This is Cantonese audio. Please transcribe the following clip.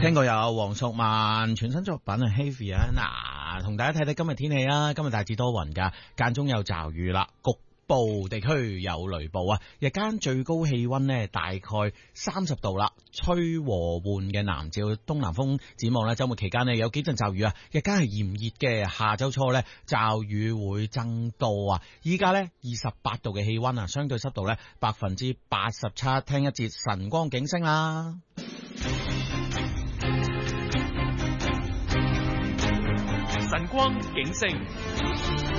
聽過有黃淑曼全新作品係 Heavy 啊，嗱，同大家睇睇今日天氣啊，今日大致多雲噶，間中有驟雨啦，局部地區有雷暴啊，日間最高氣溫呢大概30度啦，吹和緩嘅南至東南風，展望呢周末期間呢有幾陣驟雨啊，日間係炎熱嘅，下周初呢驟雨會增多啊，依家呢28度嘅氣溫啊，相對濕度呢87%，聽一節晨光警聲啦。 晨光警聲。